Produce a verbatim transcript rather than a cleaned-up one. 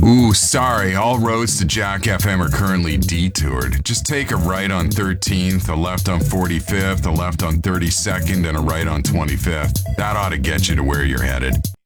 Ooh, sorry, all roads to Jack F M are currently detoured. Just take a right on thirteenth, a left on forty-fifth, a left on thirty-second, and a right on twenty-fifth. That ought to get you to where you're headed.